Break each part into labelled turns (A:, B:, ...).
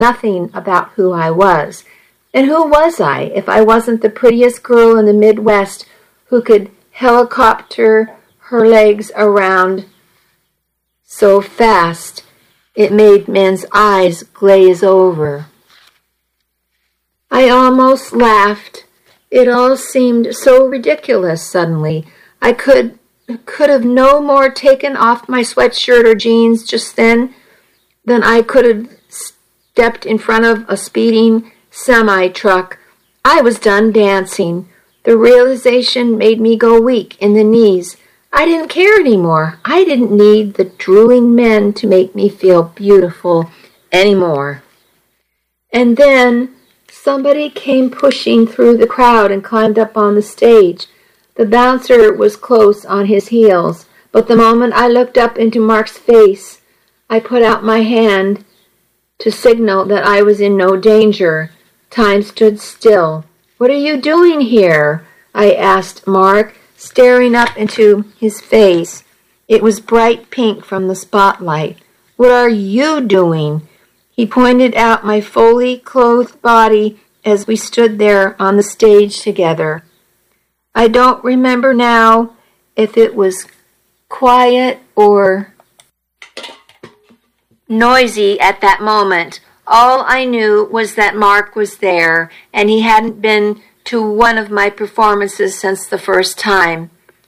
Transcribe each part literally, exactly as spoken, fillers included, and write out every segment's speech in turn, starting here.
A: nothing about who I was. And who was I if I wasn't the prettiest girl in the Midwest who could helicopter her legs around so fast it made men's eyes glaze over? I almost laughed. It all seemed so ridiculous suddenly. I could could have no more taken off my sweatshirt or jeans just then than I could have stepped in front of a speeding semi-truck. I was done dancing. The realization made me go weak in the knees. I didn't care anymore. I didn't need the drooling men to make me feel beautiful anymore. And then somebody came pushing through the crowd and climbed up on the stage. The bouncer was close on his heels, but the moment I looked up into Mark's face, I put out my hand to signal that I was in no danger. Time stood still. "What are you doing here?" I asked Mark, staring up into his face. It was bright pink from the spotlight. "What are you doing?" He pointed out my fully clothed body as we stood there on the stage together. I don't remember now if it was quiet or noisy at that moment. All I knew was that Mark was there, and he hadn't been to one of my performances since the first time.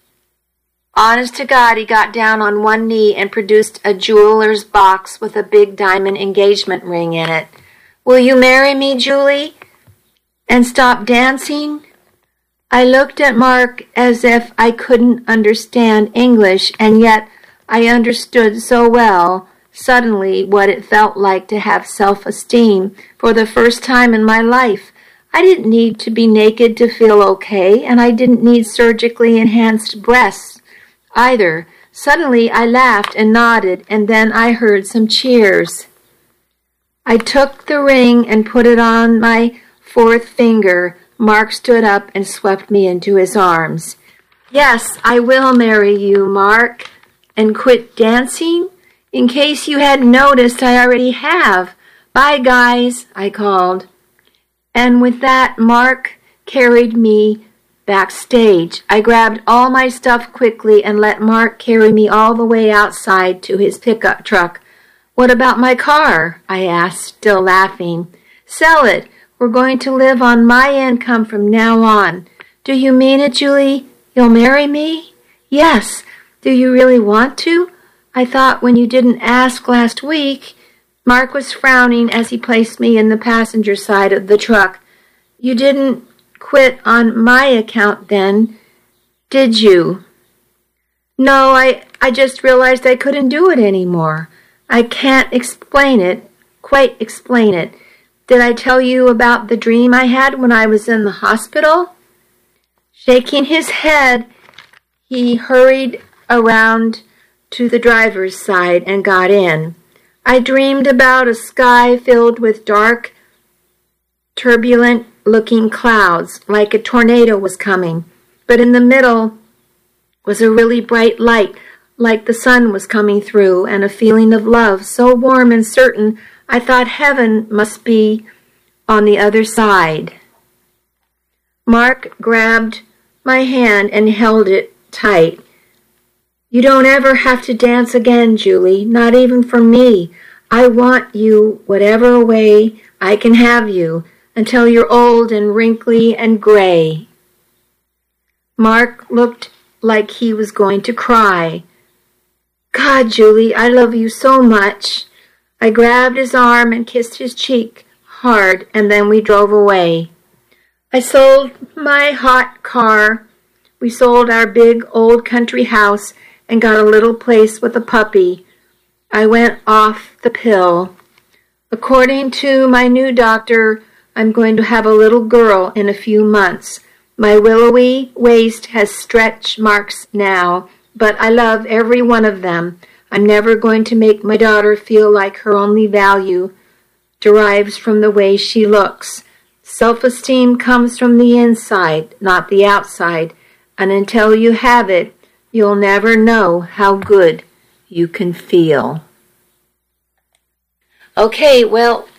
A: Honest to God, he got down on one knee and produced a jeweler's box with a big diamond engagement ring in it. "Will you marry me, Julie, and stop dancing?" I looked at Mark as if I couldn't understand English, and yet I understood so well suddenly what it felt like to have self-esteem for the first time in my life. I didn't need to be naked to feel okay, and I didn't need surgically enhanced breasts either. Suddenly I laughed and nodded, and then I heard some cheers. I took the ring and put it on my fourth finger. Mark stood up and swept me into his arms. "Yes, I will marry you, Mark, and quit dancing. In case you hadn't noticed, I already have. Bye, guys," I called. And with that, Mark carried me backstage. I grabbed all my stuff quickly and let Mark carry me all the way outside to his pickup truck. "What about my car?" I asked, still laughing. "Sell it. We're going to live on my income from now on." "Do you mean it, Julie? You'll marry me?" "Yes. Do you really want to? I thought when you didn't ask last week." Mark was frowning as he placed me in the passenger side of the truck. "You didn't quit on my account then, did you?" "No, I, I just realized I couldn't do it anymore. I can't explain it, quite explain it. Did I tell you about the dream I had when I was in the hospital?" Shaking his head, he hurried around to the driver's side and got in. I dreamed about a sky filled with dark, turbulent-looking clouds, like a tornado was coming. But in the middle was a really bright light, like the sun was coming through, and a feeling of love so warm and certain I thought heaven must be on the other side. Mark grabbed my hand and held it tight. "You don't ever have to dance again, Julie, not even for me. I want you whatever way I can have you, until you're old and wrinkly and gray." Mark looked like he was going to cry. "God, Julie, I love you so much." I grabbed his arm and kissed his cheek hard, and then we drove away. I sold my hot car. We sold our big old country house and got a little place with a puppy. I went off the pill. According to my new doctor, I'm going to have a little girl in a few months. My willowy waist has stretch marks now, but I love every one of them. I'm never going to make my daughter feel like her only value derives from the way she looks. Self-esteem comes from the inside, not the outside, and until you have it, you'll never know how good you can feel. Okay, well,